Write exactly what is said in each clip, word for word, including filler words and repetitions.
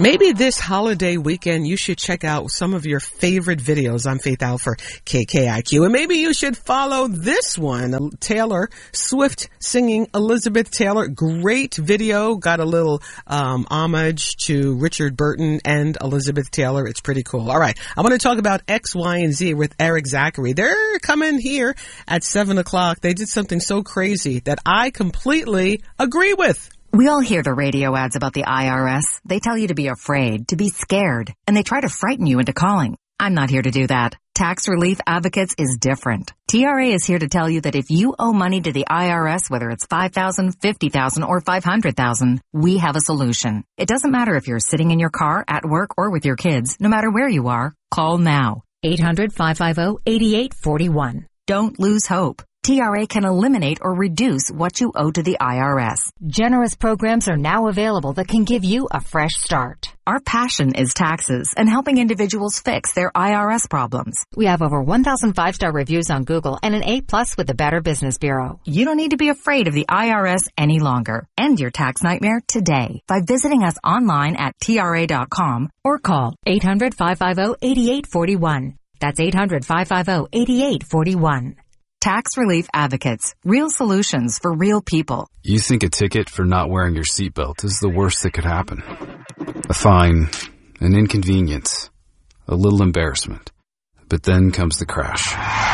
Maybe this holiday weekend you should check out some of your favorite videos. I'm Faith Al for K K I Q. And maybe you should follow this one. Taylor Swift singing Elizabeth Taylor. Great video. Got a little um, homage to Richard Burton and Elizabeth Taylor. It's pretty cool. All right. I want to talk about X, Y, and Z with Eric Zachary. They're coming here at seven o'clock. They did something so crazy that I completely agree with. We all hear the radio ads about the I R S. They tell you to be afraid, to be scared, and they try to frighten you into calling. I'm not here to do that. Tax Relief Advocates is different. T R A is here to tell you that if you owe money to the I R S, whether it's five thousand dollars, fifty thousand dollars, or five hundred thousand dollars, we have a solution. It doesn't matter if you're sitting in your car, at work, or with your kids. No matter where you are, call now. eight hundred, five five zero, eight eight four one. Don't lose hope. T R A can eliminate or reduce what you owe to the I R S. Generous programs are now available that can give you a fresh start. Our passion is taxes and helping individuals fix their I R S problems. We have over one thousand five-star reviews on Google and an A plus with the Better Business Bureau. You don't need to be afraid of the I R S any longer. End your tax nightmare today by visiting us online at T R A dot com or call eight hundred, five five zero, eight eight four one. That's eight hundred, five five zero, eight eight four one. Tax Relief Advocates. Real solutions for real people. You think a ticket for not wearing your seatbelt is the worst that could happen. A fine, an inconvenience, a little embarrassment. But then comes the crash.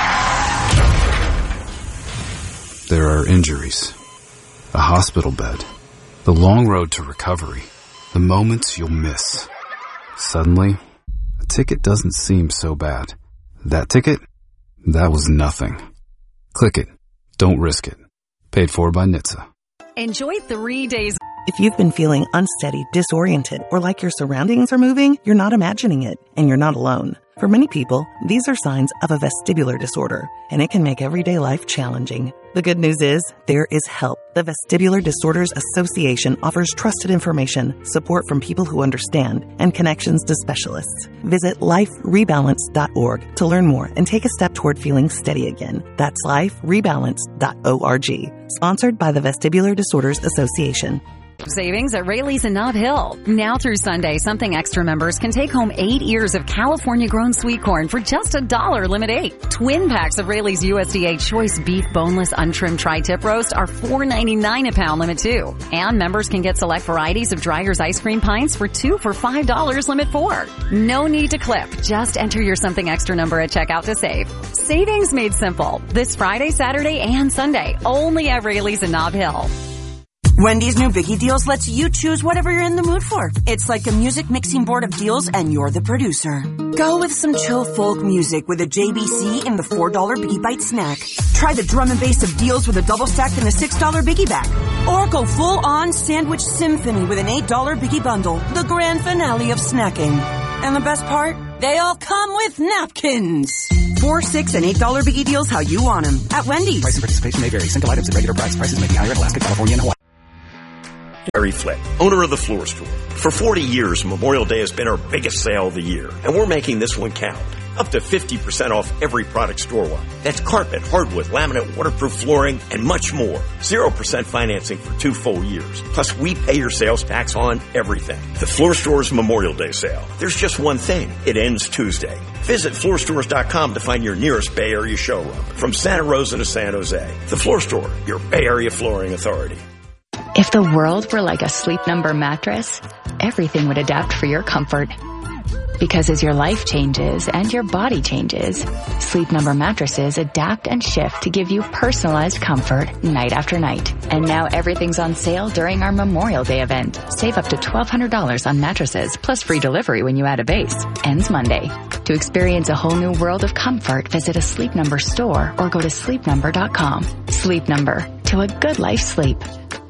There are injuries, a hospital bed, the long road to recovery, the moments you'll miss. Suddenly, a ticket doesn't seem so bad. That ticket? That was nothing. Click it. Don't risk it. Paid for by N H T S A. Enjoy three days. If you've been feeling unsteady, disoriented, or like your surroundings are moving, you're not imagining it, and you're not alone. For many people, these are signs of a vestibular disorder, and it can make everyday life challenging. The good news is, there is help. The Vestibular Disorders Association offers trusted information, support from people who understand, and connections to specialists. Visit life rebalance dot org to learn more and take a step toward feeling steady again. That's life rebalance dot org. Sponsored by the Vestibular Disorders Association. Savings at Rayleigh's in Nob Hill. Now through Sunday, Something Extra members can take home eight ears of California-grown sweet corn for just a dollar, limit eight. Twin packs of Rayleigh's U S D A Choice Beef Boneless Untrimmed Tri-Tip Roast are four ninety-nine a pound, limit two. And members can get select varieties of Dreyer's Ice Cream Pints for two for five dollars, limit four. No need to clip. Just enter your Something Extra number at checkout to save. Savings made simple. This Friday, Saturday, and Sunday. Only at Rayleigh's in Nob Hill. Wendy's new Biggie Deals lets you choose whatever you're in the mood for. It's like a music mixing board of deals and you're the producer. Go with some chill folk music with a J B C in the four dollar Biggie Bite snack. Try the drum and bass of deals with a double stack in the six dollar Biggie Bag. Or go full on sandwich symphony with an eight dollar Biggie Bundle, the grand finale of snacking. And the best part? They all come with napkins. Four, six, and eight dollar Biggie Deals how you want them at Wendy's. Price and participation may vary. Single items at regular price. Prices may be higher in Alaska, California, and Hawaii. Barry Flick, owner of the Floor Store. For forty years, Memorial Day has been our biggest sale of the year, and we're making this one count. Up to fifty percent off every product store-wide. That's carpet, hardwood, laminate, waterproof flooring, and much more. zero percent financing for two full years. Plus, we pay your sales tax on everything. The Floor Store's Memorial Day sale. There's just one thing. It ends Tuesday. Visit floor stores dot com to find your nearest Bay Area showroom. From Santa Rosa to San Jose. The Floor Store, your Bay Area flooring authority. If the world were like a Sleep Number mattress, everything would adapt for your comfort. Because as your life changes and your body changes, Sleep Number mattresses adapt and shift to give you personalized comfort night after night. And now everything's on sale during our Memorial Day event. Save up to twelve hundred dollars on mattresses, plus free delivery when you add a base. Ends Monday. To experience a whole new world of comfort, visit a Sleep Number store or go to sleep number dot com. Sleep Number. To a good life sleep.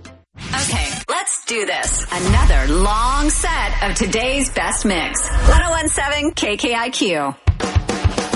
Okay, let's do this. Another long set of today's best mix. one oh one point seven K K I Q.